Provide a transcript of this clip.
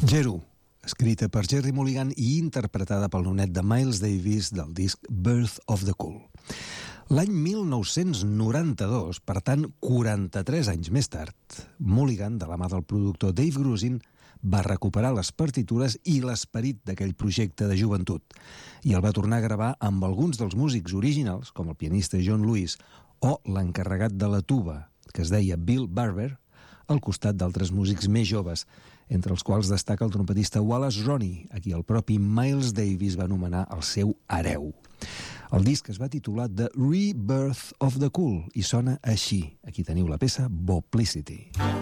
Jeru, escrita per Gerry Mulligan i interpretada pel nonet de Miles Davis del disc Birth of the Cool. L'any 1992, per tant 43 anys més tard, Mulligan, de la mà del productor Dave Grusin, va recuperar les partitures i l'esperit d'aquell projecte de joventut i el va tornar a gravar amb alguns dels músics originals, com el pianista John Lewis o l'encarregat de la tuba, que es deia Bill Barber, al costat d'altres músics més joves, entre els quals destaca el trompetista Wallace Roney, a qui el propi Miles Davis va anomenar el seu hereu. El disc es va titular The Rebirth of the Cool i sona així. Aquí teniu la peça Boplicity.